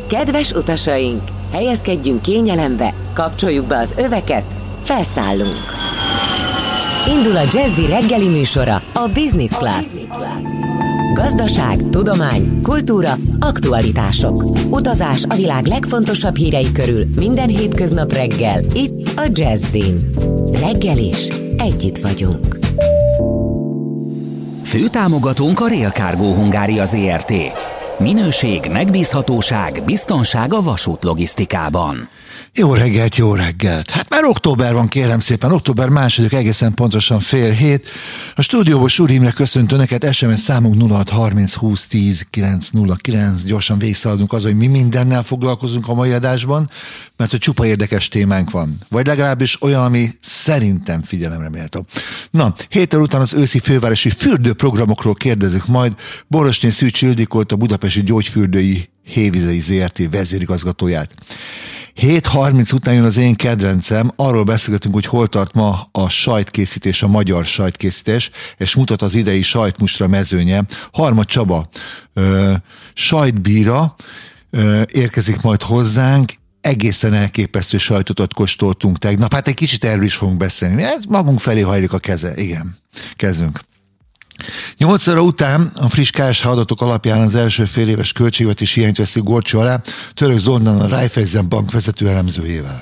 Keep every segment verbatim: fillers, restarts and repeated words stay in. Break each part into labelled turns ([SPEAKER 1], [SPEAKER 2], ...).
[SPEAKER 1] Kedves utasaink, helyezkedjünk kényelembe, kapcsoljuk be az öveket, felszállunk. Indul a Jazzy reggeli műsora, a Business Class. Gazdaság, tudomány, kultúra, aktualitások. Utazás a világ legfontosabb hírei körül minden hétköznap reggel, itt a Jazzyn. Reggel is együtt vagyunk.
[SPEAKER 2] Főtámogatónk a Rail Cargo Hungária Zrt. Minőség, megbízhatóság, biztonság a vasútlogisztikában.
[SPEAKER 3] Jó reggelt, jó reggelt! Hát már október van, kérem szépen, október második, egészen pontosan fél hét. A stúdióból Súri Imre köszöntő neked, es em es számunk nulla hat harminc húsz tíz kilenc nulla kilenc. Gyorsan végigszaladunk az, hogy mi mindennel foglalkozunk a mai adásban, mert hogy csupa érdekes témánk van. Vagy legalábbis olyan, ami szerintem figyelemre méltó. Na, héttel után az őszi fővárosi fürdőprogramokról kérdezünk majd. Borosné Szűcs Ildikót, a Budapesti Gyógyfürdői Hévizei Zrt. Vezérigazgatóját. hét harminc után jön az én kedvencem, arról beszélgetünk, hogy hol tart ma a sajtkészítés, a magyar sajtkészítés, és mutat az idei sajtmustra mezőnye. Harmad Csaba, ö, sajtbíra, ö, érkezik majd hozzánk, egészen elképesztő sajtot kóstoltunk tegnap, hát egy kicsit erről is fogunk beszélni. Ez magunk felé hajlik a keze, igen. Kezdünk. nyolc óra után a friss ká es há adatok alapján az első fél éves költségvetési hiányt veszi górcső alá Török Zoltán, a Raiffeisen Bank vezető elemzőjével.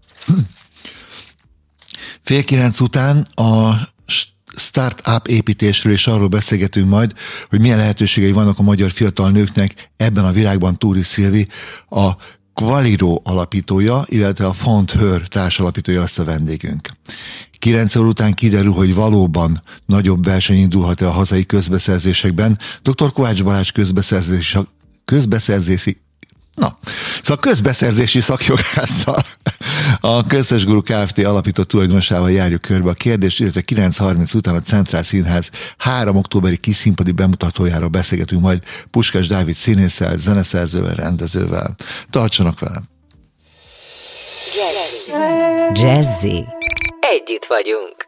[SPEAKER 3] Fél kilenc után a start-up építésről és arról beszélgetünk majd, hogy milyen lehetőségei vannak a magyar fiatal nőknek ebben a világban. Túri Szilvi, a Qualiro alapítója, illetve a Font-Hör társalapítója lesz a vendégünk. kilenc óra után kiderül, hogy valóban nagyobb verseny indulhat-e a hazai közbeszerzésekben. doktor Kovács Balázs közbeszerzési, közbeszerzési Na, szóval közbeszerzési szakjogásszal, a Köztes Guru Kft. Alapított tulajdonosával járjuk körbe a kérdést, illetve kilenc harminc után a Centrál Színház három októberi kis színpadi bemutatójáról beszélgetünk majd Puskás Dávid színésszel, zeneszerzővel, rendezővel. Tartsanak velem!
[SPEAKER 1] Jazzy. Jazzy. Együtt vagyunk.